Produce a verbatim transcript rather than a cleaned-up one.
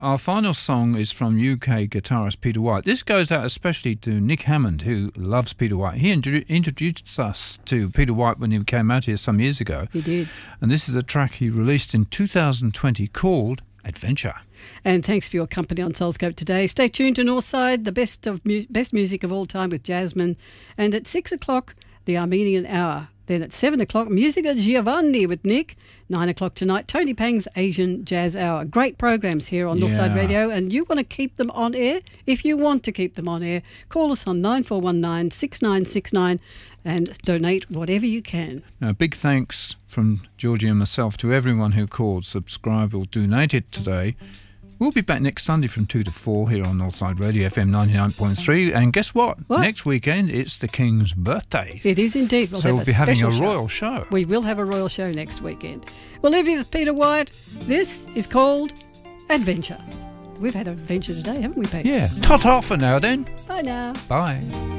Our final song is from U K guitarist Peter White. This goes out especially to Nick Hammond, who loves Peter White. He intro- introduced us to Peter White when he came out here some years ago. He did. And this is a track he released in two thousand twenty called Adventure. And thanks for your company on Soulscope today. Stay tuned to Northside, the best of mu- best music of all time with Jasmine. And at six o'clock, the Armenian Hour. Then at seven o'clock, Musica Giovanni with Nick. nine o'clock tonight, Tony Pang's Asian Jazz Hour. Great programs here on Northside Yeah. Radio, and you want to keep them on air? If you want to keep them on air, call us on nine four one nine, six nine six nine and donate whatever you can. Now, big thanks from Georgie and myself to everyone who called, subscribed or donated today. We'll be back next Sunday from two to four here on Northside Radio F M ninety-nine point three. And guess what? What? Next weekend, it's the King's birthday. It is indeed. We'll so have we'll a be having a special royal show. We will have a royal show next weekend. We'll leave you with Peter White. This is called Adventure. We've had an adventure today, haven't we, Pete? Yeah. Ta-ta for now then. Bye now. Bye.